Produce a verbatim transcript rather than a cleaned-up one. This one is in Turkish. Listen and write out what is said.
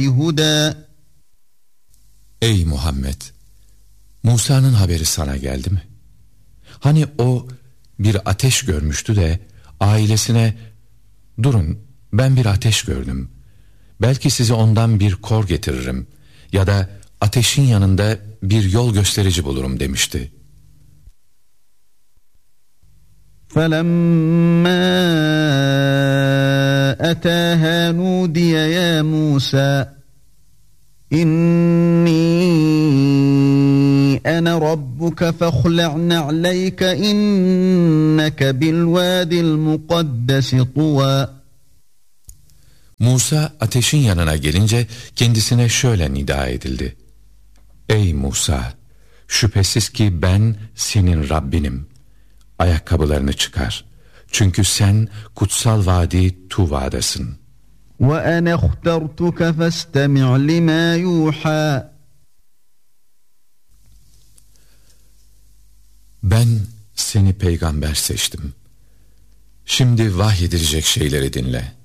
هدى. Ey Muhammed! Musa'nın haberi sana geldi mi? Hani o bir ateş görmüştü de ailesine, durun ben bir ateş gördüm, belki size ondan bir kor getiririm ya da ateşin yanında bir yol gösterici bulurum demişti. فَلَمَّا أَتَاهَا نُودِيَ يَا مُوسَى إِنِّي أَنَا رَبُّكَ فَاخْلَعْ نَعْلَيْكَ إِنَّكَ بِالْوَادِ الْمُقَدَّسِ طُوًى. Musa ateşin yanına gelince kendisine şöyle nida edildi: Ey Musa! Şüphesiz ki ben senin Rabbinim. Ayakkabılarını çıkar. Çünkü sen kutsal vadi Tuva'dasın. وَأَنَا اخْتَرْتُكَ فَاسْتَمِعْ لِمَا يُوحَى. Ben seni peygamber seçtim. Şimdi vahyedilecek şeyleri dinle.